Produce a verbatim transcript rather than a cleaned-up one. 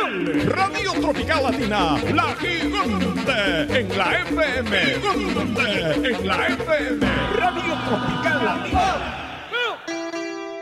Radio Tropical Latina, la gigante en la F M. Gigante en la F M. Radio Tropical Latina.